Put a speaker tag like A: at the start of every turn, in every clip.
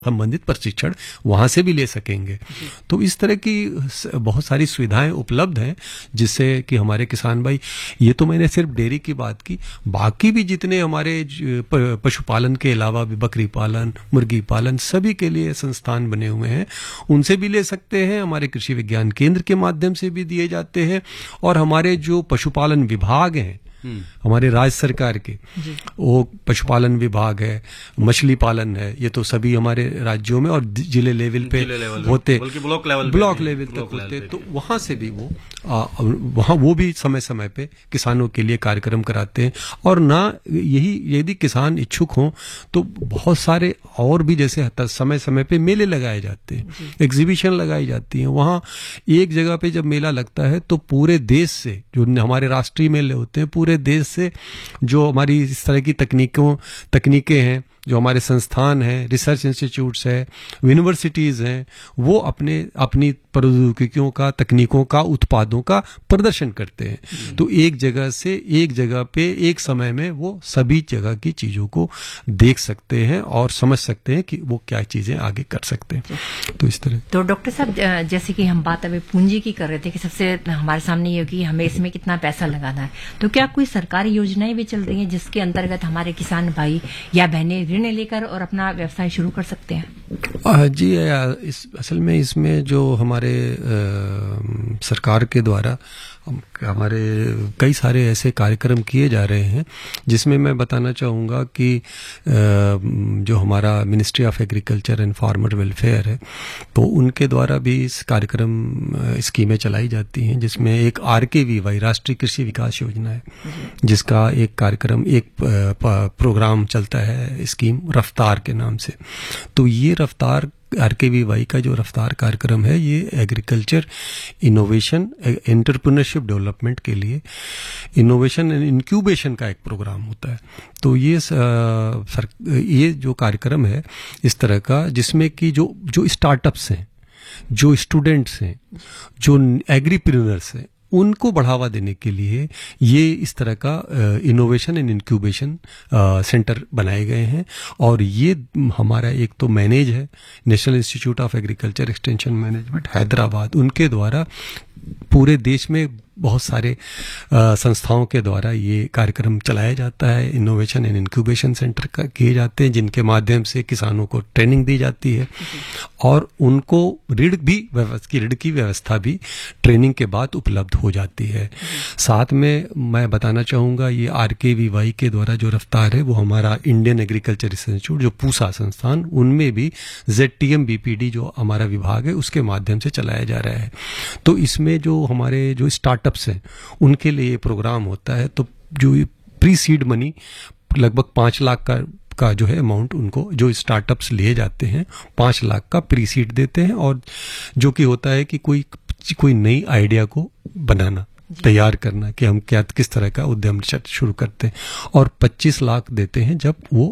A: संबंधित प्रशिक्षण वहां से भी ले सकेंगे। तो इस तरह की बहुत सारी सुविधाएं उपलब्ध हैं जिससे कि हमारे किसान भाई, ये तो मैंने सिर्फ डेयरी की बात की, बाकी भी जितने हमारे पशुपालन के अलावा भी बकरी पालन, मुर्गी पालन, सभी के लिए संस्थान बने हुए हैं, उनसे भी ले सकते हैं। हमारे कृषि विज्ञान केंद्र के माध्यम से भी दिए जाते हैं और हमारे जो पशुपालन विभाग हैं हमारे राज्य सरकार के, वो पशुपालन विभाग है, मछली पालन है, ये तो सभी हमारे राज्यों में और जिले लेवल पे होते, बल्कि ब्लॉक लेवल तक होते, तो वहां से भी वहां वो भी समय समय पे किसानों के लिए कार्यक्रम कराते हैं। और ना यही, यदि किसान इच्छुक हों तो बहुत सारे और भी, जैसे समय समय पे मेले लगाए जाते हैं, एग्जीबिशन लगाई जाती हैं। वहां एक जगह पे जब मेला लगता है तो पूरे देश से, जो हमारे राष्ट्रीय मेले होते हैं, पूरे देश से जो हमारी इस तरह की तकनीकें हैं, जो हमारे संस्थान हैं, रिसर्च इंस्टीट्यूट्स है, यूनिवर्सिटीज हैं, वो अपनी प्रौद्योगिकियों का, तकनीकों का, उत्पादों का प्रदर्शन करते हैं। तो एक जगह से एक जगह पे एक समय में वो सभी जगह की चीजों को देख सकते हैं और समझ सकते हैं कि वो क्या चीजें आगे कर सकते हैं। तो इस तरह।
B: तो डॉक्टर साहब, जैसे कि हम बात अभी पूंजी की कर रहे थे कि सबसे हमारे सामने ये कि हमें इसमें कितना पैसा लगाना है, तो क्या कोई सरकारी योजनाएं भी चल रही हैं जिसके अंतर्गत हमारे किसान भाई या बहनें ऋण लेकर और अपना व्यवसाय शुरू कर सकते हैं?
A: जी, असल में इसमें जो हमारे सरकार के द्वारा हमारे कई सारे ऐसे कार्यक्रम किए जा रहे हैं, जिसमें मैं बताना चाहूँगा कि जो हमारा ministry of agriculture and farmer welfare है, तो उनके द्वारा भी इस कार्यक्रम स्कीमें चलाई जाती हैं, जिसमें एक RKVY राष्ट्रीय कृषि विकास योजना है, जिसका एक कार्यक्रम, एक प्रोग्राम चलता है, स्कीम रफ्तार के नाम से। तो ये रफ्तार RKVY का जो रफ्तार कार्यक्रम है, ये एग्रीकल्चर इनोवेशन एंटरप्रेन्योरशिप डेवलपमेंट के लिए इनोवेशन एंड इंक्यूबेशन का एक प्रोग्राम होता है। तो ये जो कार्यक्रम है इस तरह का, जिसमें कि जो स्टार्टअप्स हैं, जो स्टूडेंट्स हैं, जो एग्रीप्रेन्योर्स हैं, उनको बढ़ावा देने के लिए ये इस तरह का इनोवेशन एंड इंक्यूबेशन सेंटर बनाए गए हैं। और ये हमारा एक तो मैनेज है national institute of agriculture extension management Hyderabad, उनके द्वारा पूरे देश में बहुत सारे संस्थाओं के द्वारा ये कार्यक्रम चलाया जाता है। इनोवेशन एंड इंक्यूबेशन सेंटर किए जाते हैं, जिनके माध्यम से किसानों को ट्रेनिंग दी जाती है और उनको ऋण की व्यवस्था भी ट्रेनिंग के बाद उपलब्ध हो जाती है। साथ में मैं बताना चाहूँगा, ये RKVY के द्वारा जो रफ्तार है, वो हमारा इंडियन एग्रीकल्चर रिसर्च इंस्टीट्यूट, जो पूसा संस्थान, उनमें भी ZTM BPD जो हमारा विभाग है, उसके माध्यम से चलाया जा रहा है। तो इसमें जो हमारे जो स्टार्टअप्स हैं, उनके लिए ये प्रोग्राम होता है। तो जो प्री सीड मनी लगभग 5 लाख का जो है अमाउंट, उनको जो स्टार्टअप्स लिए जाते हैं 5 लाख का प्री सीड देते हैं, और जो कि होता है कि कोई नई आइडिया को बनाना, तैयार करना कि हम किस तरह का उद्यम शुरू करते हैं, और 25 लाख देते हैं जब वो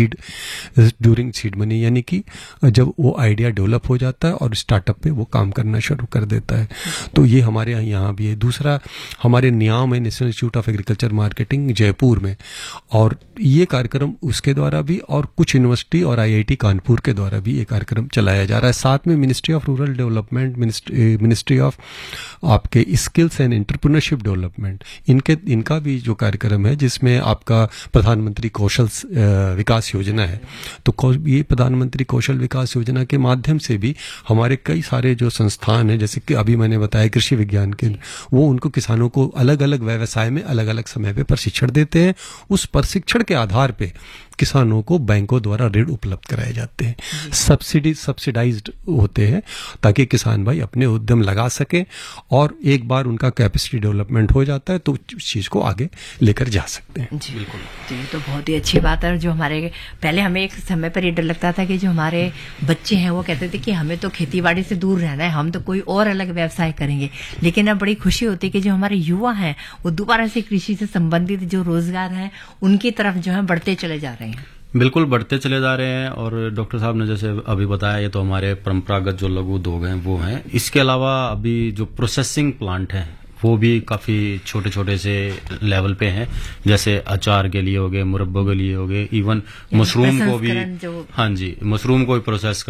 A: ड्यूरिंग सीड मनी, यानी कि जब वो आइडिया डेवलप हो जाता है और स्टार्टअप पे वो काम करना शुरू कर देता है। तो ये हमारे यहाँ भी है। दूसरा हमारे नियाम है national institute of agriculture marketing Jaipur में, और ये कार्यक्रम उसके द्वारा भी, और कुछ यूनिवर्सिटी और IIT कानपुर के द्वारा भी ये कार्यक्रम चलाया जा रहा है। साथ में ministry of rural development, ministry of आपके स्किल्स एंड एंटरप्रेन्योरशिप डेवलपमेंट, इनका भी जो कार्यक्रम है, जिसमें आपका प्रधानमंत्री कौशल विकास योजना है। तो ये प्रधानमंत्री कौशल विकास योजना के माध्यम से भी हमारे कई सारे जो संस्थान हैं, जैसे कि अभी मैंने बताया कृषि विज्ञान केंद्र, वो उनको किसानों को अलग अलग व्यवसाय में अलग अलग समय पे प्रशिक्षण देते हैं। उस प्रशिक्षण के आधार पे किसानों को बैंकों द्वारा ऋण उपलब्ध कराए जाते हैं, सब्सिडाइज्ड होते हैं, ताकि किसान भाई अपने उद्यम लगा सके, और एक बार उनका कैपेसिटी डेवलपमेंट हो जाता है तो उस चीज को आगे लेकर जा सकते हैं।
B: जी बिल्कुल जी, तो बहुत ही अच्छी बात है। जो हमारे पहले हमें एक समय पर ये डर लगता था कि जो हमारे बच्चे हैं वो कहते थे कि हमें तो खेती बाड़ी से दूर रहना है, हम तो कोई और अलग व्यवसाय करेंगे, लेकिन अब बड़ी खुशी होती है कि जो हमारे युवा हैं वो दोबारा से कृषि से संबंधित जो रोजगार हैं उनकी तरफ जो है बढ़ते चले जा रहे हैं।
C: बिल्कुल बढ़ते चले जा रहे हैं। और डॉक्टर साहब ने जैसे अभी बताया, ये तो हमारे परंपरागत जो लघु उद्योग हैं वो हैं। इसके अलावा अभी जो प्रोसेसिंग प्लांट हैं वो भी काफी छोटे छोटे से लेवल पे हैं, जैसे अचार के लिए हो गए, मुरब्बों के लिए हो गए, इवन मशरूम को भी, हाँ जी, मशरूम को भी प्रोसेस